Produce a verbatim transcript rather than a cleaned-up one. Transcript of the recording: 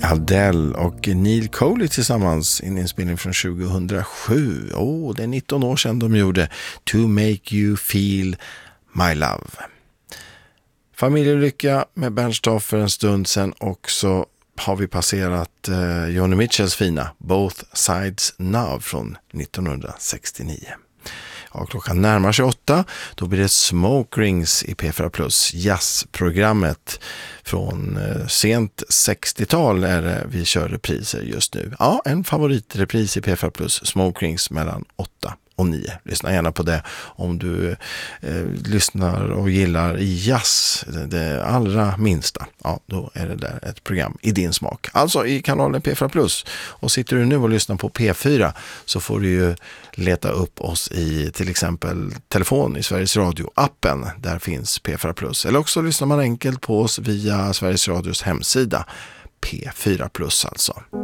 Adele och Neil Coley tillsammans, en inspelning från tjugohundrasju. Åh, oh, det är nitton år sedan de gjorde To Make You Feel My Love. Familjelycka med Bernt Staff för en stund sedan, och så har vi passerat eh, Joni Mitchells fina Both Sides Now från nittonhundrasextionio. Ja, klockan närmar sig åtta, då blir det Smoke Rings i P fyra Plus, jazzprogrammet från eh, sent sextiotal är det vi kör repriser just nu. Ja, en favoritrepris i P fyra Plus, Smoke Rings mellan åtta och nio. Lyssna gärna på det om du eh, lyssnar och gillar jazz, det, det allra minsta. Ja, då är det där ett program i din smak. Alltså i kanalen P fyra Plus. Och sitter du nu och lyssnar på P fyra så får du ju leta upp oss i till exempel telefon i Sveriges Radio-appen. Där finns P fyra Plus. Eller också lyssnar man enkelt på oss via Sveriges Radios hemsida. P fyra Plus alltså.